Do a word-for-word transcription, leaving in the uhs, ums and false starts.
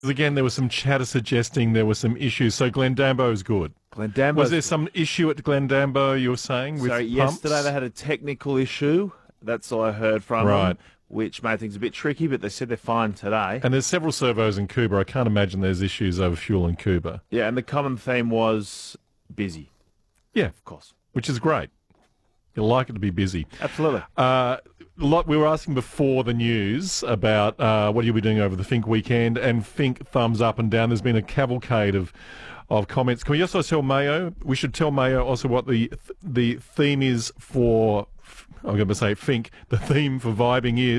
Again, there was some chatter suggesting there were some issues. So Glendambo's good. Glendambo. Was there some issue at Glendambo, you were saying, with Sorry, pumps? yesterday they had a technical issue. That's all I heard from Right. them, which made things a bit tricky, but they said they're fine today. And there's several servos in Cuba. I can't imagine there's issues over fuel in Cuba. Yeah, and the common theme was busy. Yeah, Of course. which is great. You like it to be busy. Absolutely. Uh, lot we were asking before the news about uh, what you'll be doing over the Think weekend, and Think thumbs up and down. There's been a cavalcade of of comments. Can we also tell Mayo? We should tell Mayo also what the the theme is for. I'm going to say Think. The theme for vibing is.